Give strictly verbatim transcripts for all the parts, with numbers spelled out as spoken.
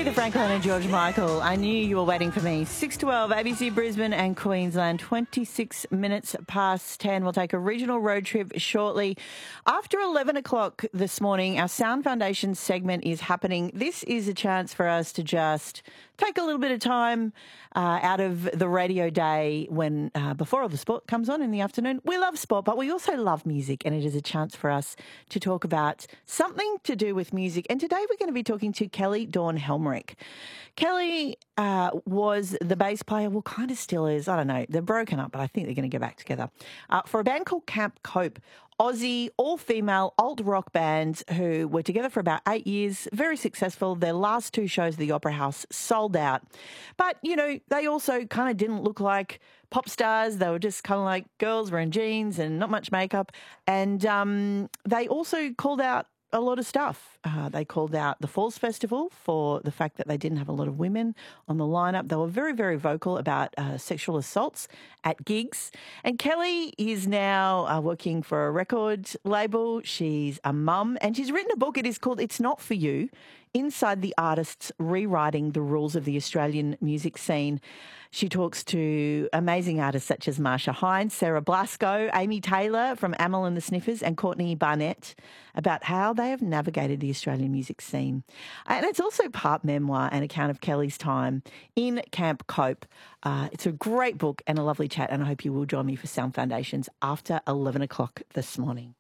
Aretha Franklin and George Michael. I knew you were waiting for me. six twelve, A B C Brisbane and Queensland, twenty-six minutes past ten. We'll take a regional road trip shortly. After eleven o'clock this morning, our Sound Foundation segment is happening. This is a chance for us to just take a little bit of time uh, out of the radio day when uh, before all the sport comes on in the afternoon. We love sport, but we also love music, and it is a chance for us to talk about something to do with music. And today we're going to be talking to Kelly Dawn Helmerich. Kelly uh, was the bass player, well, kind of still is. I don't know. They're broken up, but I think they're going to get back together. Uh, for a band called Camp Cope, Aussie, all-female, alt-rock bands who were together for about eight years, very successful. Their last two shows at the Opera House sold out. But, you know, they also kind of didn't look like pop stars. They were just kind of like girls wearing jeans and not much makeup. And um, they also called out a lot of stuff. Uh, they called out the Falls Festival for the fact that they didn't have a lot of women on the lineup. They were very, very vocal about uh, sexual assaults at gigs. And Kelly is now uh, working for a record label. She's a mum and she's written a book. It is called It's Not For You, Inside the Artists Rewriting the Rules of the Australian Music Scene. She talks to amazing artists such as Marsha Hines, Sarah Blasco, Amy Taylor from Amyl and the Sniffers, and Courtney Barnett about how they have navigated the Australian music scene. And it's also part memoir and account of Kelly's time in Camp Cope. Uh, it's a great book and a lovely chat, and I hope you will join me for Sound Foundations after eleven o'clock this morning.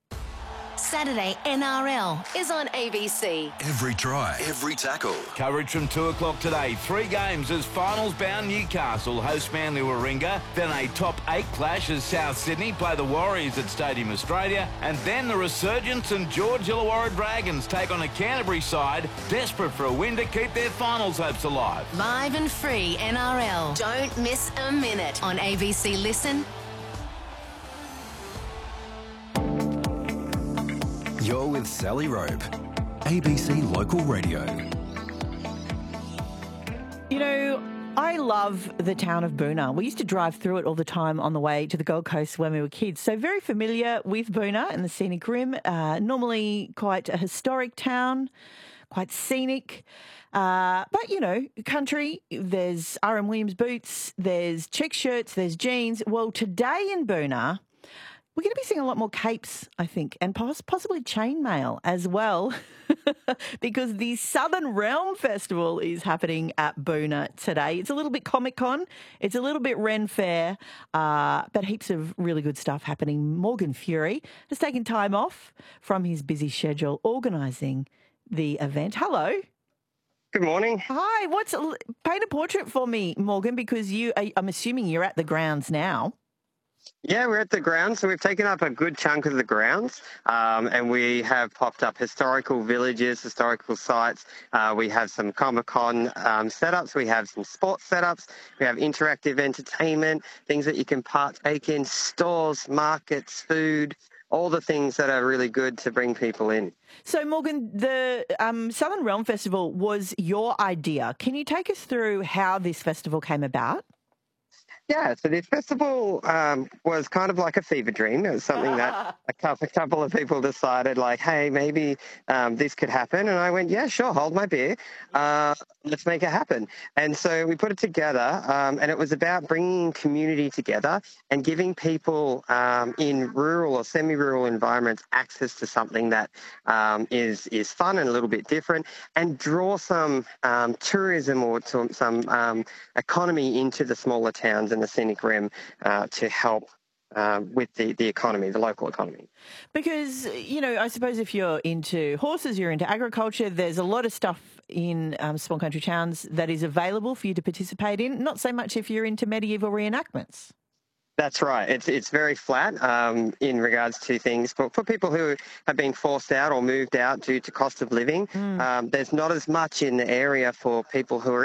Saturday N R L is on A B C. Every try, every tackle. Coverage from two o'clock today. Three games as finals-bound Newcastle host Manly Warringah. Then a top eight clash as South Sydney play the Warriors at Stadium Australia. And then the resurgence and George Illawarra Dragons take on a Canterbury side desperate for a win to keep their finals hopes alive. Live and free N R L. Don't miss a minute on A B C Listen. You're with Sally Rope, A B C Local Radio. You know, I love the town of Boonah. We used to drive through it all the time on the way to the Gold Coast when we were kids. So very familiar with Boonah and the scenic rim. Uh, normally quite a historic town, quite scenic. Uh, but, you know, country, there's R M Williams boots, there's check shirts, there's jeans. Well, today in Boonah, we're going to be seeing a lot more capes, I think, and poss- possibly chainmail as well, because the Southern Realm Festival is happening at Boonah today. It's a little bit Comic-Con, it's a little bit Ren Fair, uh, but heaps of really good stuff happening. Morgan Fury has taken time off from his busy schedule organising the event. Hello. Good morning. Hi. What's paint a portrait for me, Morgan, because you, I'm assuming you're at the grounds now. Yeah, we're at the grounds, so we've taken up a good chunk of the grounds, um, and we have popped up historical villages, historical sites. Uh, we have some Comic-Con um, setups, we have some sports setups, we have interactive entertainment, things that you can partake in, stores, markets, food, all the things that are really good to bring people in. So, Morgan, the um, Southern Realm Festival was your idea. Can you take us through how this festival came about? Yeah, so this festival um, was kind of like a fever dream. It was something that a couple, a couple of people decided, like, hey, maybe um, this could happen. And I went, yeah, sure, hold my beer. Uh, let's make it happen. And so we put it together, um, and it was about bringing community together and giving people um, in rural or semi-rural environments access to something that um, is, is fun and a little bit different, and draw some um, tourism or to, some um, economy into the smaller towns and the scenic rim uh, to help uh, with the, the economy, the local economy. Because, you know, I suppose if you're into horses, you're into agriculture, there's a lot of stuff in um, small country towns that is available for you to participate in, not so much if you're into medieval reenactments. That's right. It's it's very flat um, in regards to things. For, for people who have been forced out or moved out due to cost of living, mm. um, there's not as much in the area for people who are